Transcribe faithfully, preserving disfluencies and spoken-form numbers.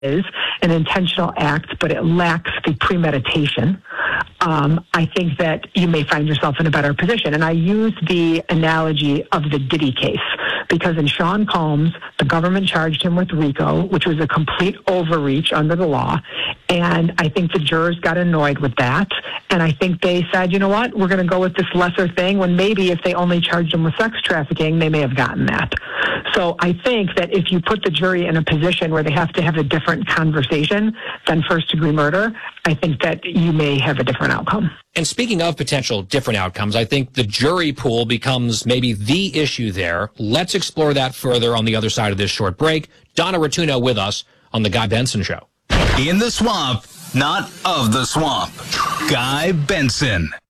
is an intentional act, but it lacks the premeditation, um, I think that you may find yourself in a better position. And I use the analogy of the Diddy case because in Sean Combs, the government charged him with RICO, which was a complete overreach under the law. And I think the jurors got annoyed with that. And I think they said, you know what, we're going to go with this lesser thing when maybe if they only charged him with sex trafficking, they may have gotten that. So I think that if you put the jury in a position where they have to have a different conversation than first-degree murder, I think that you may have a different outcome. And speaking of potential different outcomes, I think the jury pool becomes maybe the issue there. Let's explore that further on the other side of this short break. Donna Rotuno with us on The Guy Benson Show. In the swamp, not of the swamp. Guy Benson.